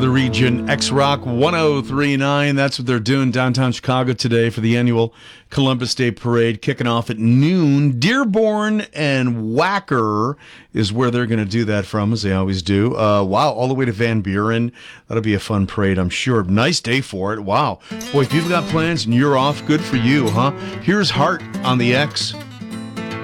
The region, X-Rock 1039. That's what they're doing downtown Chicago today for the annual Columbus Day Parade, kicking off at noon. Dearborn and Wacker is where they're going to do that from, as they always do. Wow, all the way to Van Buren. That'll be a fun parade, I'm sure. Nice day for it. Wow. Boy, if you've got plans and you're off, good for you, huh? Here's Heart on the X.